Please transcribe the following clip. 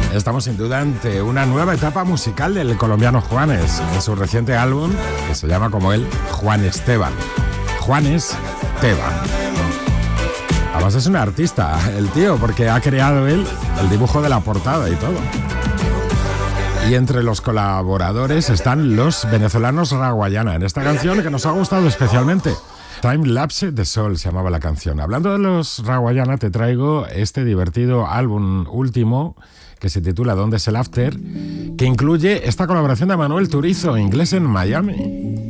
Estamos sin duda ante una nueva etapa musical del colombiano Juanes, en su reciente álbum, que se llama como él, Juan Esteban. Juanes Esteban. Además es un artista, el tío, porque ha creado él el dibujo de la portada y todo. Y entre los colaboradores están los venezolanos Raguayana, en esta canción que nos ha gustado especialmente. Time Lapse de Sol se llamaba la canción. Hablando de los Raguayana, te traigo este divertido álbum último que se titula ¿Dónde es el After?, que incluye esta colaboración de Manuel Turizo, inglés en Miami.